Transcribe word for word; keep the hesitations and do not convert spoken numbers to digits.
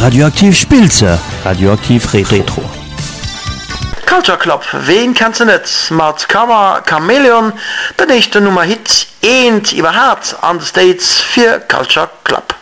Radioaktiv Spilze, Radioaktiv Retro. Culture Club, wen kannst du nicht? Mit Kammer Chameleon, der nächste Nummer Hit, eend überhaupt an the States für Culture Club.